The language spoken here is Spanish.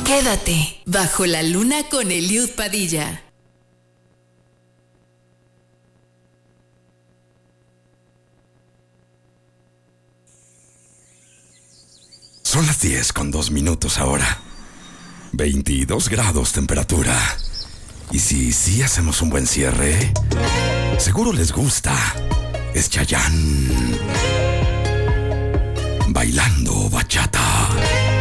Quédate bajo la luna con Eliud Padilla. Son las 10:02 ahora. 22 grados temperatura. Y si hacemos un buen cierre, seguro les gusta. Es Chayanne bailando bachata.